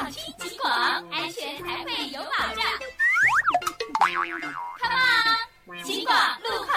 听警广，安全才会有保障。Come on， 警广路况。